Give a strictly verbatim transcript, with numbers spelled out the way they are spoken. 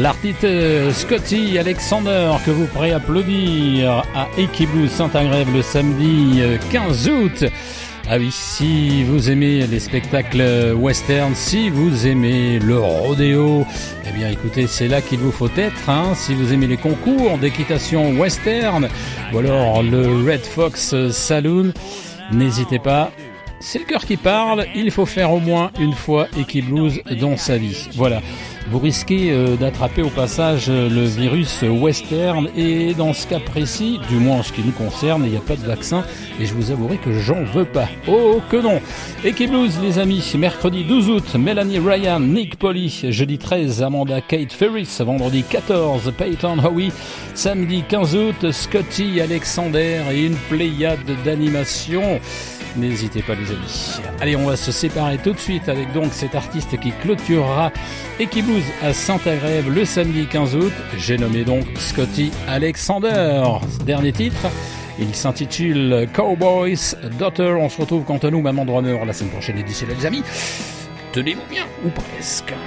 L'artiste Scotty Alexander que vous pourrez applaudir à Equiblues Saint-Agrève le samedi quinze août. Ah oui, si vous aimez les spectacles western, si vous aimez le rodéo, eh bien écoutez, c'est là qu'il vous faut être, hein. Si vous aimez les concours d'équitation western, ou alors le Red Fox Saloon, n'hésitez pas. C'est le cœur qui parle, il faut faire au moins une fois Equiblues dans sa vie. Voilà, vous risquez euh, d'attraper au passage le virus western et dans ce cas précis, du moins en ce qui nous concerne, il n'y a pas de vaccin et je vous avouerai que j'en veux pas. Oh que non. Equiblues les amis, mercredi douze août, Melanie Ryan, Nick Polly, jeudi treize, Amanda Kate Ferris, vendredi quatorze, Peyton Howie, samedi quinze août, Scotty Alexander et une pléiade d'animation. N'hésitez pas les amis. Allez, on va se séparer tout de suite avec donc cet artiste qui clôturera Equiblues à Saint-Agrève le samedi quinze août. J'ai nommé donc Scotty Alexander. Dernier titre, il s'intitule Cowboy's Daughter. On se retrouve quant à nous, même endroit, même heure la semaine prochaine et d'ici là les amis, tenez-vous bien, ou presque.